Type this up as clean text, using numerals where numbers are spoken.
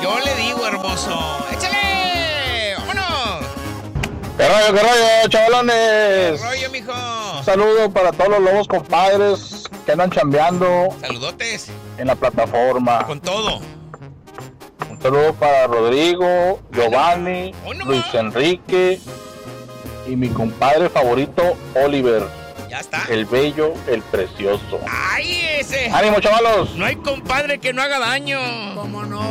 Yo le digo, hermoso. ¡Échale! ¡Vámonos! ¡Qué rollo, chavalones! ¡Qué rollo, mijo! Un saludo para todos los lobos compadres que andan chambeando Saludotes. en la plataforma. Con todo. Un saludo para Rodrigo, Giovanni, ¡Oh, no! Luis Enrique y mi compadre favorito, Oliver. Ya está. El bello, el precioso. ¡Ay, ese! ¡Ánimo, chavalos! No hay compadre que no haga daño. ¿Cómo no?